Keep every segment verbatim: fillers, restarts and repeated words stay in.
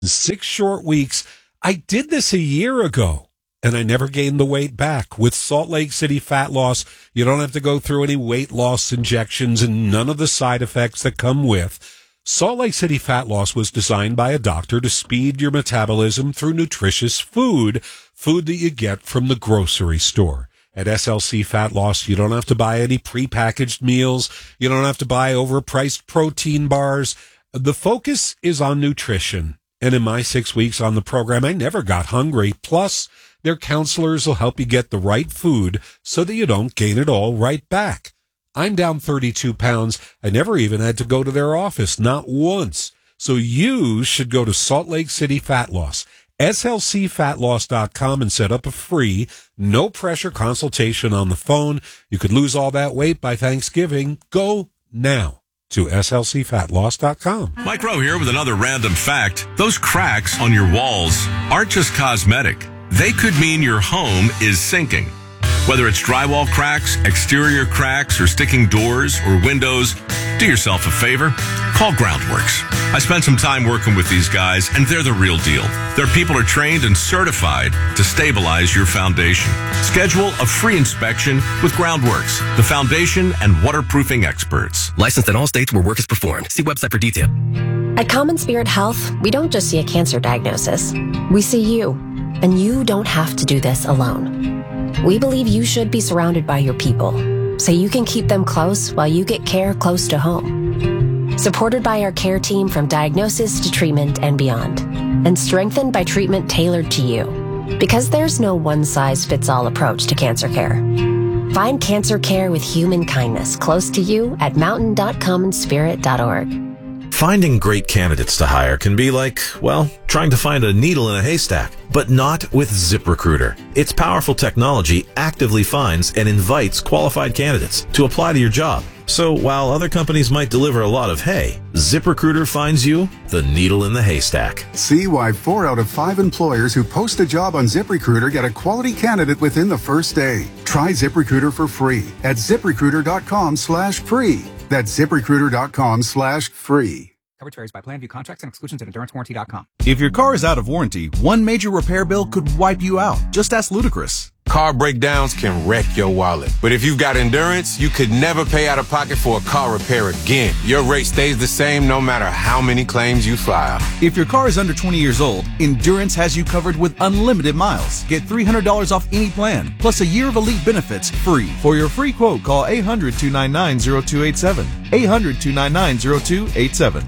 Six short weeks. I did this a year ago, and I never gained the weight back. With Salt Lake City Fat Loss, you don't have to go through any weight loss injections and none of the side effects that come with. Salt Lake City Fat Loss was designed by a doctor to speed your metabolism through nutritious food, food that you get from the grocery store. At S L C Fat Loss, you don't have to buy any prepackaged meals. You don't have to buy overpriced protein bars. The focus is on nutrition. And in my six weeks on the program, I never got hungry. Plus, their counselors will help you get the right food so that you don't gain it all right back. I'm down thirty-two pounds. I never even had to go to their office, not once. So you should go to Salt Lake City Fat Loss, S L C fat loss dot com, and set up a free, no-pressure consultation on the phone. You could lose all that weight by Thanksgiving. Go now to S L C fat loss dot com. Mike Rowe here with another random fact. Those cracks on your walls aren't just cosmetic. They could mean your home is sinking. Whether it's drywall cracks, exterior cracks, or sticking doors or windows, do yourself a favor. Call Groundworks. I spent some time working with these guys, and they're the real deal. Their people are trained and certified to stabilize your foundation. Schedule a free inspection with Groundworks, the foundation and waterproofing experts. Licensed in all states where work is performed. See website for detail. At Common Spirit Health, we don't just see a cancer diagnosis. We see you, and you don't have to do this alone. We believe you should be surrounded by your people, so you can keep them close while you get care close to home. Supported by our care team from diagnosis to treatment and beyond, and strengthened by treatment tailored to you. Because there's no one-size-fits-all approach to cancer care. Find cancer care with human kindness close to you at mountain dot common spirit dot org. Finding great candidates to hire can be like, well, trying to find a needle in a haystack, but not with ZipRecruiter. Its powerful technology actively finds and invites qualified candidates to apply to your job. So while other companies might deliver a lot of hay, ZipRecruiter finds you the needle in the haystack. See why four out of five employers who post a job on ZipRecruiter get a quality candidate within the first day. Try ZipRecruiter for free at ZipRecruiter.com slash free. That's ZipRecruiter.com slash free. Coverage varies by plan. View contracts and exclusions at endurance warranty dot com. If your car is out of warranty, one major repair bill could wipe you out. Just ask Ludacris. Car breakdowns can wreck your wallet. But if you've got Endurance, you could never pay out of pocket for a car repair again. Your rate stays the same no matter how many claims you file. If your car is under twenty years old, Endurance has you covered with unlimited miles. Get three hundred dollars off any plan, plus a year of elite benefits free. For your free quote, call eight hundred, two nine nine, zero two eight seven. eight hundred, two nine nine, zero two eight seven.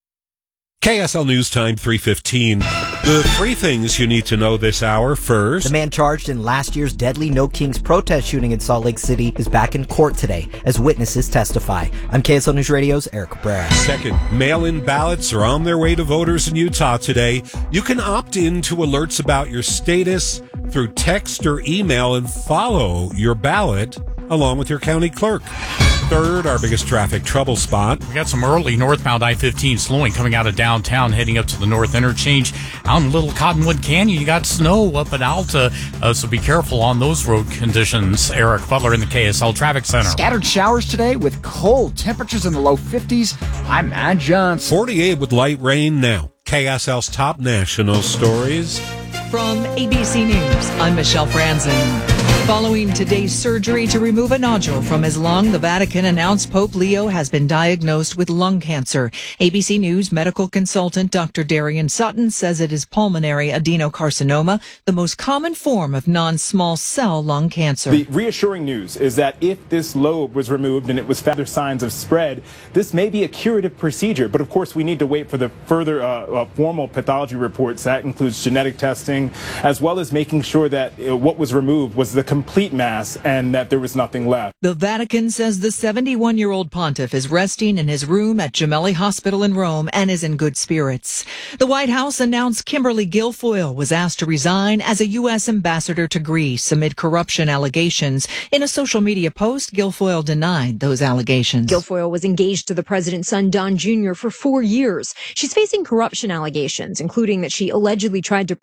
K S L News Time, three fifteen. The three things you need to know this hour. First, the man charged in last year's deadly No Kings protest shooting in Salt Lake City is back in court today as witnesses testify. I'm K S L News Radio's Eric Cabrera. Second, mail-in ballots are on their way to voters in Utah today. You can opt in to alerts about your status through text or email and follow your ballot along with your county clerk. Third, our biggest traffic trouble spot. We got some early northbound I fifteen slowing coming out of downtown, heading up to the north interchange. Out in Little Cottonwood Canyon, you got snow up at Alta, uh, so be careful on those road conditions. Eric Butler in the K S L Traffic Center. Scattered showers today with cold temperatures in the low fifties. I'm Matt Johnson. forty-eight with light rain now. K S L's top national stories. From A B C News, I'm Michelle Franzen. Following today's surgery to remove a nodule from his lung, the Vatican announced Pope Leo has been diagnosed with lung cancer. A B C News medical consultant Doctor Darian Sutton says it is pulmonary adenocarcinoma, the most common form of non-small cell lung cancer. The reassuring news is that if this lobe was removed and it was found signs of spread, this may be a curative procedure. But of course, we need to wait for the further uh, uh, formal pathology reports. That includes genetic testing, as well as making sure that uh, what was removed was the complete mass and that there was nothing left. The Vatican says the seventy-one-year-old pontiff is resting in his room at Gemelli Hospital in Rome and is in good spirits. The White House announced Kimberly Guilfoyle was asked to resign as a U S ambassador to Greece amid corruption allegations. In a social media post, Guilfoyle denied those allegations. Guilfoyle was engaged to the president's son, Don Junior, for four years. She's facing corruption allegations, including that she allegedly tried to pressure a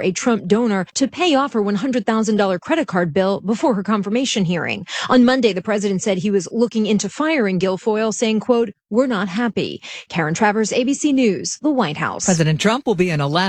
a Trump donor, to pay off her one hundred thousand dollars credit card bill before her confirmation hearing. On Monday, the president said he was looking into firing Guilfoyle, saying, quote, "We're not happy." Karen Travers, A B C News, the White House. President Trump will be in Alaska